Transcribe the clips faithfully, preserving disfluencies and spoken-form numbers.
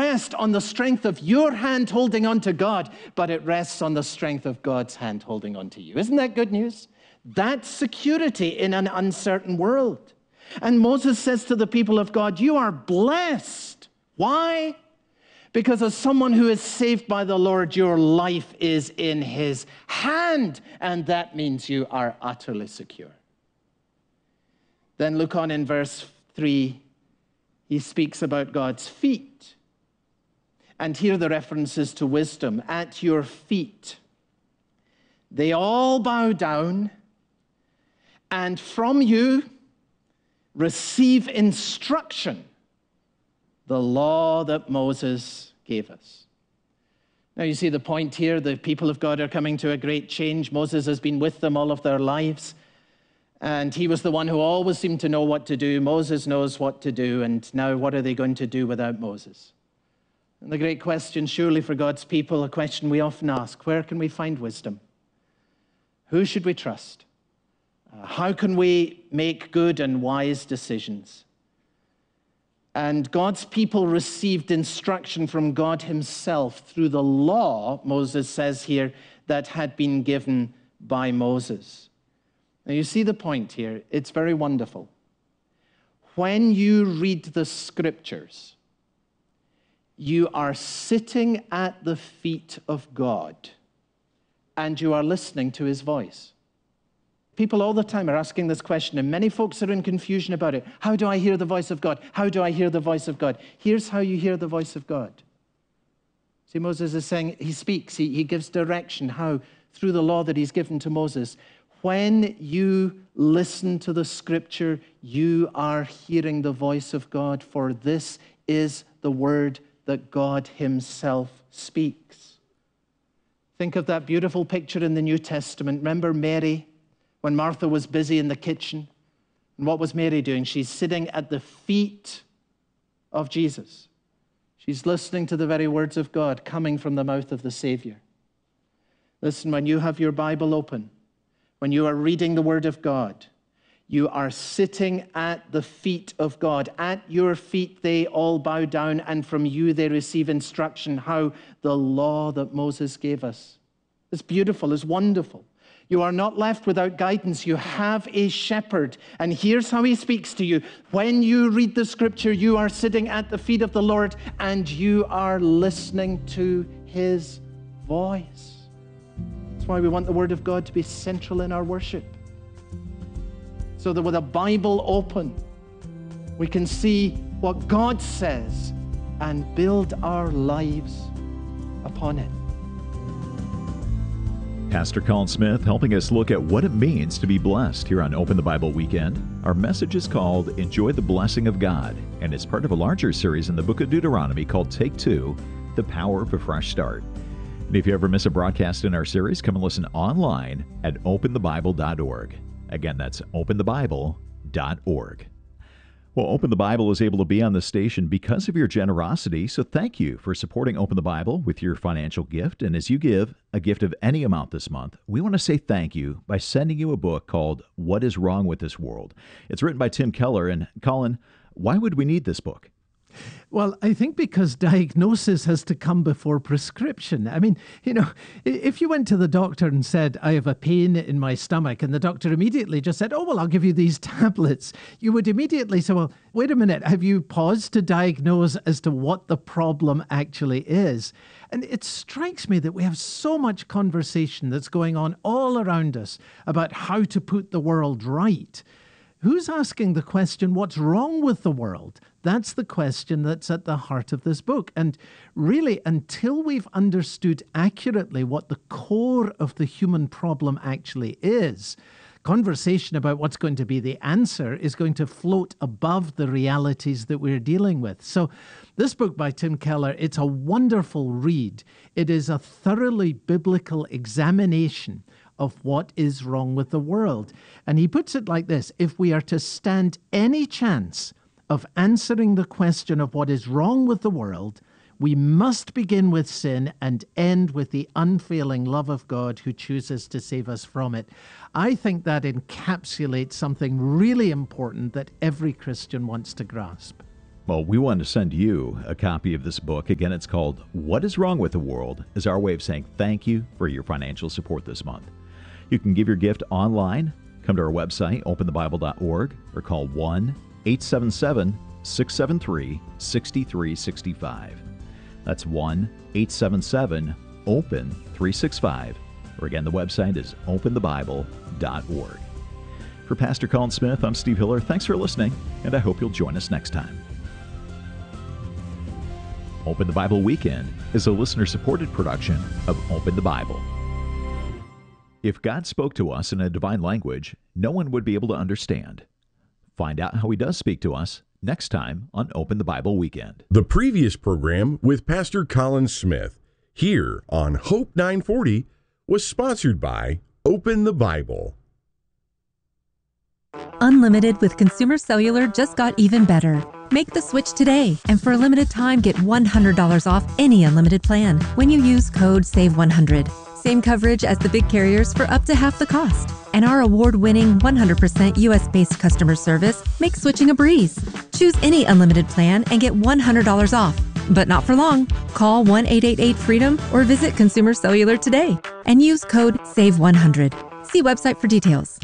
rest on the strength of your hand holding on to God, but it rests on the strength of God's hand holding on to you. Isn't that good news? That's security in an uncertain world. And Moses says to the people of God, you are blessed. Why? Because as someone who is saved by the Lord, your life is in his hand, and that means you are utterly secure. Then look on in verse three. He speaks about God's feet. And here the reference is to wisdom. At your feet, they all bow down, and from you receive instruction, the law that Moses gave us. Now you see the point here. The people of God are coming to a great change. Moses has been with them all of their lives. And he was the one who always seemed to know what to do. Moses knows what to do. And now what are they going to do without Moses? And the great question, surely for God's people, a question we often ask, where can we find wisdom? Who should we trust? Uh, how can we make good and wise decisions? And God's people received instruction from God himself through the law, Moses says here, that had been given by Moses. Now you see the point here. It's very wonderful. When you read the scriptures, you are sitting at the feet of God and you are listening to his voice. People all the time are asking this question, and many folks are in confusion about it. How do I hear the voice of God? How do I hear the voice of God? Here's how you hear the voice of God. See, Moses is saying, he speaks, he, he gives direction. How? Through the law that he's given to Moses. When you listen to the scripture, you are hearing the voice of God, for this is the word that God himself speaks. Think of that beautiful picture in the New Testament. Remember Mary, when Martha was busy in the kitchen? And what was Mary doing? She's sitting at the feet of Jesus. She's listening to the very words of God coming from the mouth of the Savior. Listen, when you have your Bible open, when you are reading the Word of God, you are sitting at the feet of God. At your feet they all bow down, and from you they receive instruction. How? The law that Moses gave us. It's beautiful, it's wonderful. You are not left without guidance. You have a shepherd. And here's how he speaks to you. When you read the scripture, you are sitting at the feet of the Lord, and you are listening to his voice. That's why we want the Word of God to be central in our worship. So that with a Bible open, we can see what God says and build our lives upon it. Pastor Colin Smith helping us look at what it means to be blessed here on Open the Bible Weekend. Our message is called Enjoy the Blessing of God, and it's part of a larger series in the book of Deuteronomy called Take Two, The Power of a Fresh Start. And if you ever miss a broadcast in our series, come and listen online at open the bible dot org. Again, that's open the bible dot org. Well, Open the Bible is able to be on the station because of your generosity, so thank you for supporting Open the Bible with your financial gift. And as you give a gift of any amount this month, we want to say thank you by sending you a book called What is Wrong with This World? It's written by Tim Keller. And Colin, why would we need this book? Well, I think because diagnosis has to come before prescription. I mean, you know, if you went to the doctor and said, I have a pain in my stomach, and the doctor immediately just said, oh, well, I'll give you these tablets, you would immediately say, well, wait a minute, have you paused to diagnose as to what the problem actually is? And it strikes me that we have so much conversation that's going on all around us about how to put the world right. Who's asking the question, what's wrong with the world? That's the question that's at the heart of this book. And really, until we've understood accurately what the core of the human problem actually is, conversation about what's going to be the answer is going to float above the realities that we're dealing with. So this book by Tim Keller, it's a wonderful read. It is a thoroughly biblical examination of what is wrong with the world. And he puts it like this: if we are to stand any chance of answering the question of what is wrong with the world, we must begin with sin and end with the unfailing love of God who chooses to save us from it. I think that encapsulates something really important that every Christian wants to grasp. Well, we want to send you a copy of this book. Again, it's called What is Wrong with the World? Is our way of saying thank you for your financial support this month. You can give your gift online. Come to our website, open the bible dot org, or call one eight seven seven, six seven three, six three six five. That's one eight seven seven, open three six five. Or again, the website is open the bible dot org. For Pastor Colin Smith, I'm Steve Hiller. Thanks for listening, and I hope you'll join us next time. Open the Bible Weekend is a listener-supported production of Open the Bible. If God spoke to us in a divine language, no one would be able to understand. Find out how He does speak to us next time on Open the Bible Weekend. The previous program with Pastor Colin Smith here on Hope nine forty was sponsored by Open the Bible. Unlimited with Consumer Cellular just got even better. Make the switch today, and for a limited time, get one hundred dollars off any unlimited plan when you use code save one hundred. Same coverage as the big carriers for up to half the cost. And our award-winning one hundred percent U S-based customer service makes switching a breeze. Choose any unlimited plan and get one hundred dollars off. But not for long. Call one eight eight eight freedom or visit Consumer Cellular today and use code save one hundred. See website for details.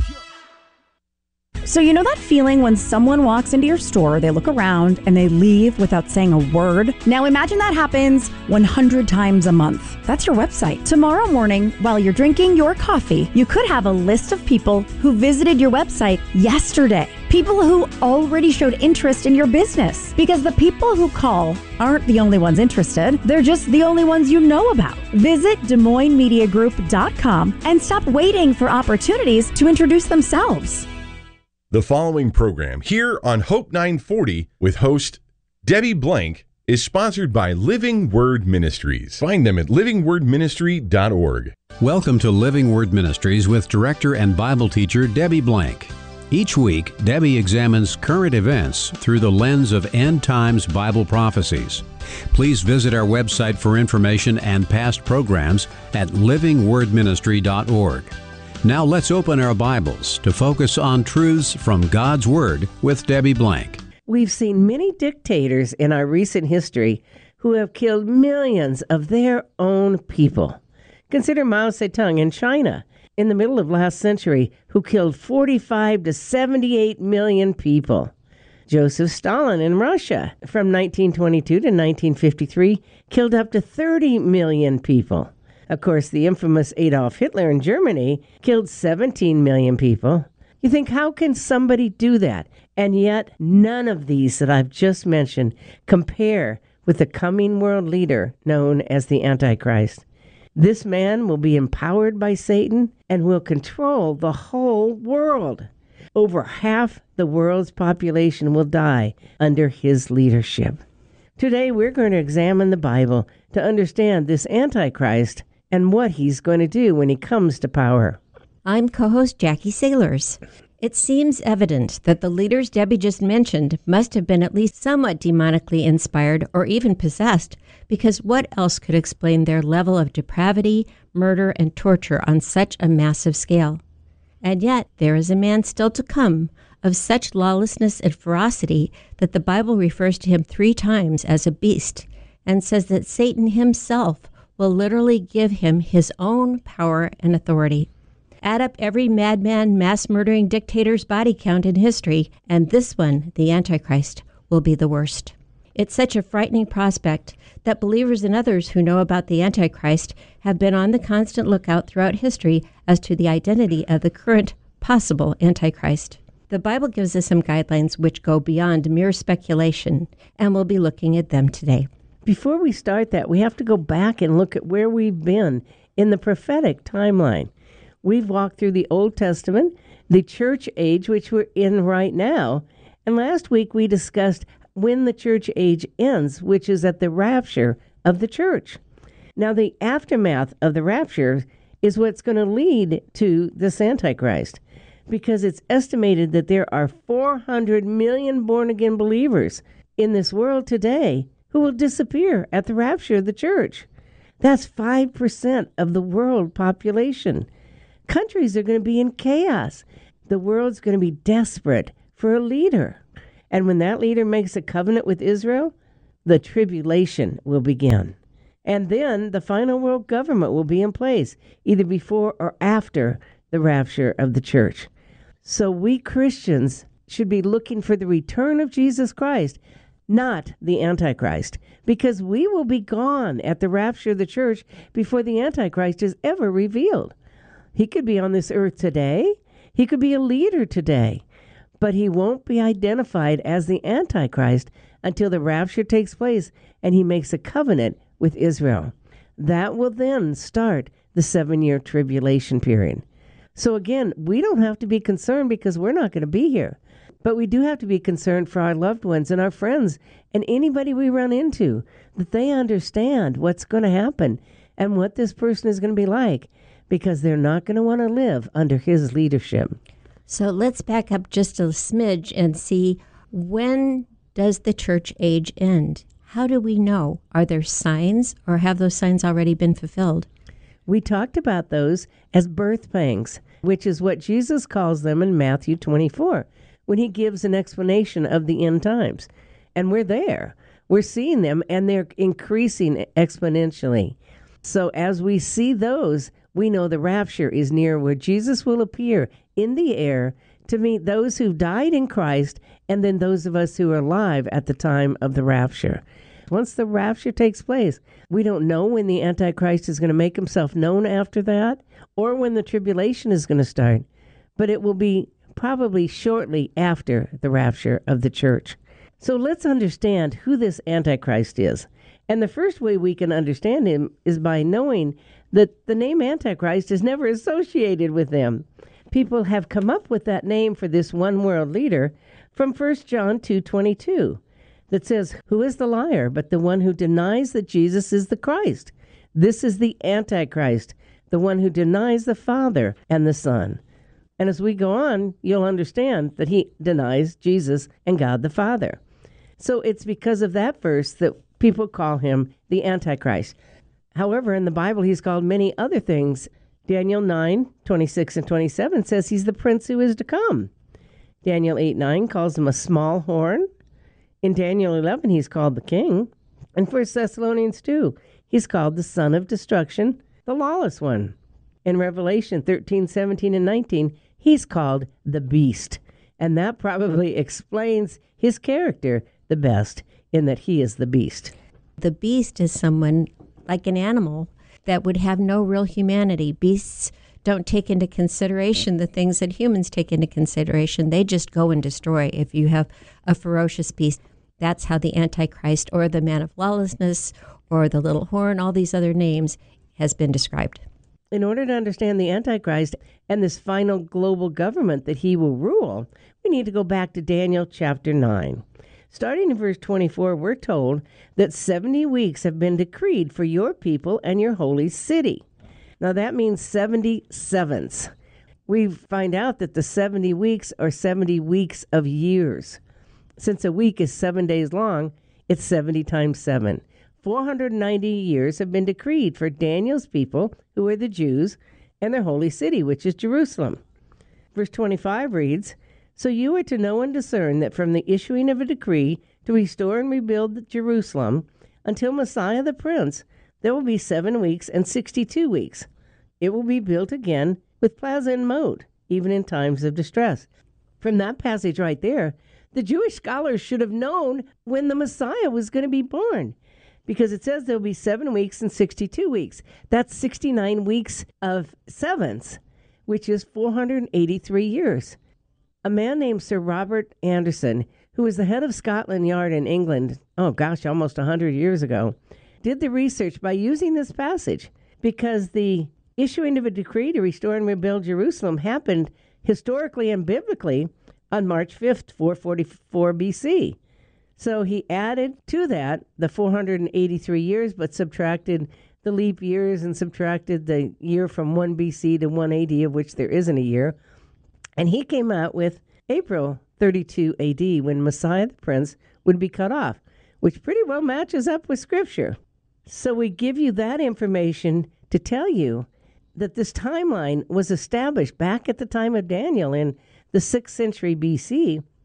So you know that feeling when someone walks into your store, they look around, and they leave without saying a word? Now imagine that happens one hundred times a month. That's your website. Tomorrow morning, while you're drinking your coffee, you could have a list of people who visited your website yesterday. People who already showed interest in your business. Because the people who call aren't the only ones interested. They're just the only ones you know about. Visit Des Moines Media Group dot com and stop waiting for opportunities to introduce themselves. The following program here on Hope nine forty with host Debbie Blank is sponsored by Living Word Ministries. Find them at living word ministry dot org. Welcome to Living Word Ministries with director and Bible teacher Debbie Blank. Each week, Debbie examines current events through the lens of end times Bible prophecies. Please visit our website for information and past programs at living word ministry dot org. Now let's open our Bibles to focus on truths from God's Word with Debbie Blank. We've seen many dictators in our recent history who have killed millions of their own people. Consider Mao Zedong in China in the middle of last century, who killed forty-five to seventy-eight million people. Joseph Stalin in Russia from nineteen twenty-two to nineteen fifty-three killed up to thirty million people. Of course, the infamous Adolf Hitler in Germany killed seventeen million people. You think, how can somebody do that? And yet, none of these that I've just mentioned compare with the coming world leader known as the Antichrist. This man will be empowered by Satan and will control the whole world. Over half the world's population will die under his leadership. Today, we're going to examine the Bible to understand this Antichrist and what he's going to do when he comes to power. I'm co-host Jackie Sailors. It seems evident that the leaders Debbie just mentioned must have been at least somewhat demonically inspired or even possessed, because what else could explain their level of depravity, murder, and torture on such a massive scale? And yet, there is a man still to come of such lawlessness and ferocity that the Bible refers to him three times as a beast and says that Satan himself will literally give him his own power and authority. Add up every madman, mass-murdering dictator's body count in history, and this one, the Antichrist, will be the worst. It's such a frightening prospect that believers and others who know about the Antichrist have been on the constant lookout throughout history as to the identity of the current possible Antichrist. The Bible gives us some guidelines which go beyond mere speculation, and we'll be looking at them today. Before we start that, we have to go back and look at where we've been in the prophetic timeline. We've walked through the Old Testament, the church age, which we're in right now, and last week we discussed when the church age ends, which is at the rapture of the church. Now, the aftermath of the rapture is what's going to lead to this Antichrist, because it's estimated that there are four hundred million born-again believers in this world today who will disappear at the rapture of the church. That's five percent of the world population. Countries are going to be in chaos. The world's going to be desperate for a leader. And when that leader makes a covenant with Israel, the tribulation will begin. And then the final world government will be in place, either before or after the rapture of the church. So we Christians should be looking for the return of Jesus Christ, not the Antichrist, because we will be gone at the rapture of the church before the Antichrist is ever revealed. He could be on this earth today. He could be a leader today, but he won't be identified as the Antichrist until the rapture takes place and he makes a covenant with Israel. That will then start the seven-year tribulation period. So again, we don't have to be concerned because we're not going to be here. But we do have to be concerned for our loved ones and our friends and anybody we run into, that they understand what's going to happen and what this person is going to be like, because they're not going to want to live under his leadership. So let's back up just a smidge and see, when does the church age end? How do we know? Are there signs, or have those signs already been fulfilled? We talked about those as birth pangs, which is what Jesus calls them in Matthew twenty-four, when he gives an explanation of the end times. And we're there. We're seeing them, and they're increasing exponentially. So as we see those, we know the rapture is near, where Jesus will appear in the air to meet those who've died in Christ and then those of us who are alive at the time of the rapture. Once the rapture takes place, we don't know when the Antichrist is going to make himself known after that or when the tribulation is going to start, but it will be probably shortly after the rapture of the church. So let's understand who this Antichrist is. And the first way we can understand him is by knowing that the name Antichrist is never associated with them. People have come up with that name for this one world leader from First John two twenty-two that says, "Who is the liar but the one who denies that Jesus is the Christ? This is the Antichrist, the one who denies the Father and the Son." And as we go on, you'll understand that he denies Jesus and God the Father. So it's because of that verse that people call him the Antichrist. However, in the Bible, he's called many other things. Daniel nine twenty-six and twenty-seven says he's the prince who is to come. Daniel eight nine calls him a small horn. In Daniel eleven, he's called the king. In First Thessalonians two, he's called the son of destruction, the lawless one. In Revelation thirteen, seventeen, and nineteen, he's called the beast. And that probably explains his character the best, in that he is the beast. The beast is someone like an animal that would have no real humanity. Beasts don't take into consideration the things that humans take into consideration. They just go and destroy. If you have a ferocious beast, that's how the Antichrist or the man of lawlessness or the little horn, all these other names, has been described. In order to understand the Antichrist and this final global government that he will rule, we need to go back to Daniel chapter nine. Starting in verse twenty-four, we're told that seventy weeks have been decreed for your people and your holy city. Now that means seventy sevens. We find out that the seventy weeks are seventy weeks of years. Since a week is seven days long, it's seventy times seven. four hundred ninety years have been decreed for Daniel's people, who are the Jews, and their holy city, which is Jerusalem. Verse twenty-five reads, "So you are to know and discern that from the issuing of a decree to restore and rebuild Jerusalem until Messiah the Prince, there will be seven weeks and sixty-two weeks. It will be built again with plaza and moat, even in times of distress." From that passage right there, the Jewish scholars should have known when the Messiah was going to be born, because it says there will be seven weeks and sixty-two weeks. That's sixty-nine weeks of sevens, which is four hundred eighty-three years. A man named Sir Robert Anderson, who was the head of Scotland Yard in England, oh gosh, almost one hundred years ago, did the research by using this passage, because the issuing of a decree to restore and rebuild Jerusalem happened historically and biblically on March fifth, four forty-four B C. So he added to that the four hundred eighty-three years, but subtracted the leap years and subtracted the year from one B C to one A D, of which there isn't a year. And he came out with April thirty-two A D, when Messiah the Prince would be cut off, which pretty well matches up with Scripture. So we give you that information to tell you that this timeline was established back at the time of Daniel in the sixth century B C,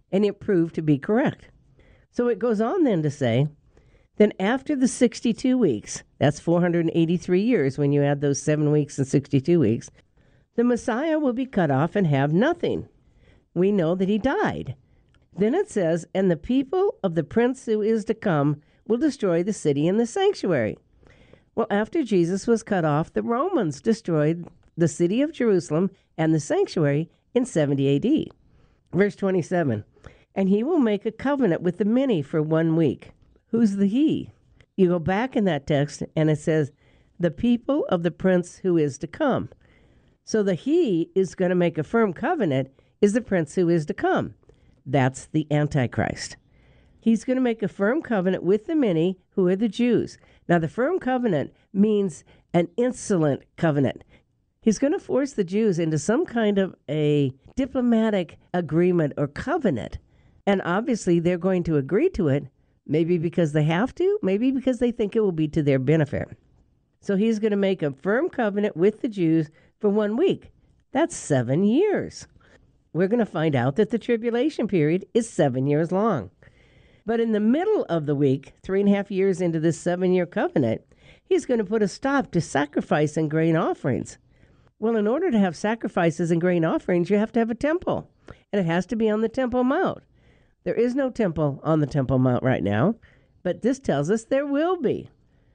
and it proved to be correct. So it goes on then to say, then after the sixty-two weeks, that's four hundred eighty-three years when you add those seven weeks and sixty-two weeks, the Messiah will be cut off and have nothing. We know that he died. Then it says, and the people of the prince who is to come will destroy the city and the sanctuary. Well, after Jesus was cut off, the Romans destroyed the city of Jerusalem and the sanctuary in seventy A D. Verse twenty-seven, and he will make a covenant with the many for one week. Who's the he? You go back in that text and it says, the people of the prince who is to come. So the he is going to make a firm covenant is the prince who is to come. That's the Antichrist. He's going to make a firm covenant with the many who are the Jews. Now, the firm covenant means an insolent covenant. He's going to force the Jews into some kind of a diplomatic agreement or covenant. And obviously, they're going to agree to it, maybe because they have to, maybe because they think it will be to their benefit. So he's going to make a firm covenant with the Jews for one week. That's seven years. We're going to find out that the tribulation period is seven years long. But in the middle of the week, three and a half years into this seven-year covenant, he's going to put a stop to sacrifice and grain offerings. Well, in order to have sacrifices and grain offerings, you have to have a temple, and it has to be on the Temple Mount. There is no temple on the Temple Mount right now, but this tells us there will be.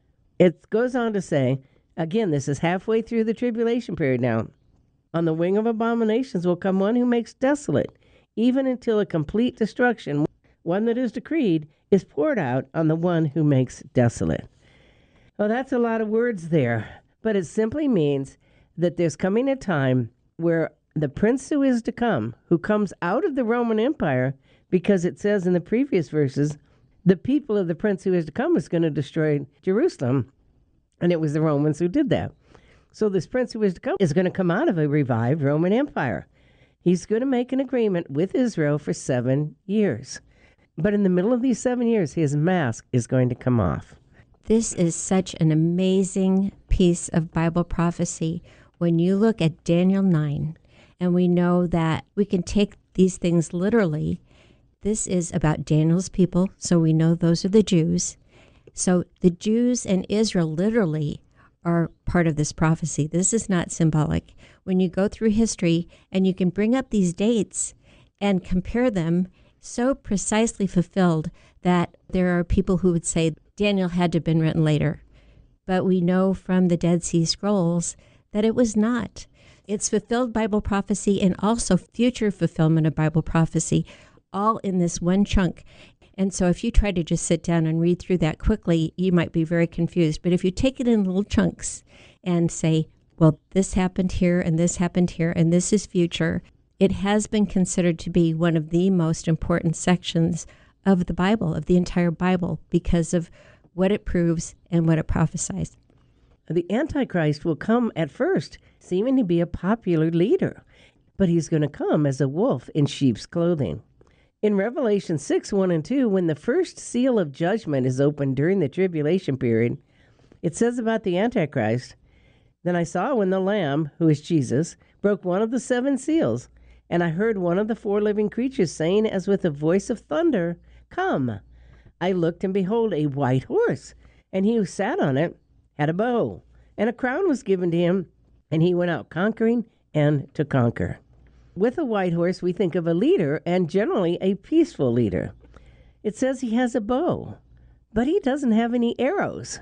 It goes on to say, again, this is halfway through the tribulation period now. On the wing of abominations will come one who makes desolate, even until a complete destruction, one that is decreed, is poured out on the one who makes desolate. Well, that's a lot of words there, but it simply means that there's coming a time where the prince who is to come, who comes out of the Roman Empire, because it says in the previous verses, the people of the prince who is to come is going to destroy Jerusalem, and it was the Romans who did that. So this prince who is to come is going to come out of a revived Roman Empire. He's going to make an agreement with Israel for seven years. But in the middle of these seven years, his mask is going to come off. This is such an amazing piece of Bible prophecy. When you look at Daniel nine, and we know that we can take these things literally, this is about Daniel's people, so we know those are the Jews. So the Jews and Israel literally are part of this prophecy. This is not symbolic. When you go through history and you can bring up these dates and compare them, so precisely fulfilled that there are people who would say Daniel had to have been written later. But we know from the Dead Sea Scrolls that it was not. It's fulfilled Bible prophecy and also future fulfillment of Bible prophecy, all in this one chunk. And so if you try to just sit down and read through that quickly, you might be very confused. But if you take it in little chunks and say, well, this happened here and this happened here and this is future, it has been considered to be one of the most important sections of the Bible, of the entire Bible, because of what it proves and what it prophesies. The Antichrist will come at first seeming to be a popular leader, but he's going to come as a wolf in sheep's clothing. In Revelation six, one and two, when the first seal of judgment is opened during the tribulation period, it says about the Antichrist, then I saw when the Lamb, who is Jesus, broke one of the seven seals, and I heard one of the four living creatures saying as with a voice of thunder, Come. I looked, and behold, a white horse, and he who sat on it had a bow, and a crown was given to him, and he went out conquering and to conquer. With a white horse, we think of a leader, and generally a peaceful leader. It says he has a bow, but he doesn't have any arrows.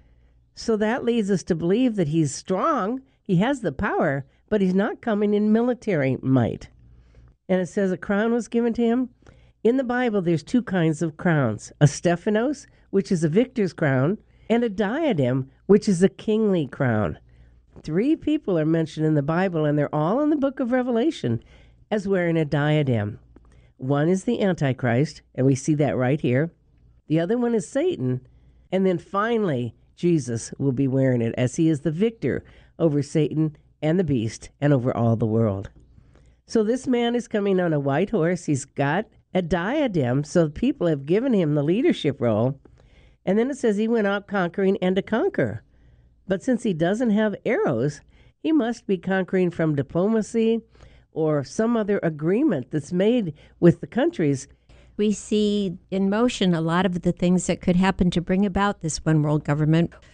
So that leads us to believe that he's strong, he has the power, but he's not coming in military might. And it says a crown was given to him. In the Bible, there's two kinds of crowns, a Stephanos, which is a victor's crown, and a diadem, which is a kingly crown. Three people are mentioned in the Bible, and they're all in the book of Revelation as wearing a diadem. One is the Antichrist, and we see that right here. The other one is Satan, and then finally, Jesus will be wearing it as he is the victor over Satan and the beast and over all the world. So this man is coming on a white horse. He's got a diadem, so people have given him the leadership role. And then it says he went out conquering and to conquer. But since he doesn't have arrows, he must be conquering from diplomacy or some other agreement that's made with the countries. We see in motion a lot of the things that could happen to bring about this one world government.